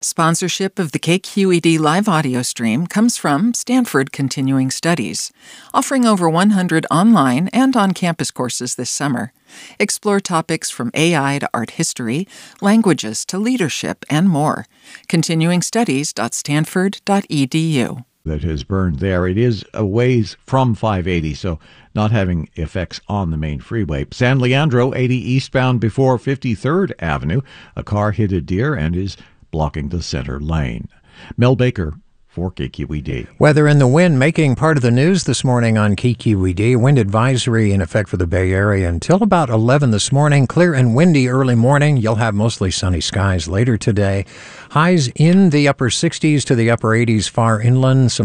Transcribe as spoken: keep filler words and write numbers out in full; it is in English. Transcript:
Sponsorship of the K Q E D live audio stream comes from Stanford Continuing Studies, offering over one hundred online and on-campus courses this summer. Explore topics from A I to art history, languages to leadership, and more. continuing studies dot stanford dot e d u. That has burned there. It is a ways from five eighty, so not having effects on the main freeway. San Leandro, eighty eastbound before fifty-third Avenue. A car hit a deer and is blocking the center lane. Mel Baker for K Q E D. Weather and the wind making part of the news this morning on K Q E D. Wind advisory in effect for the Bay Area until about eleven this morning. Clear and windy early morning. You'll have mostly sunny skies later today. Highs in the upper sixties to the upper eighties far inland. Some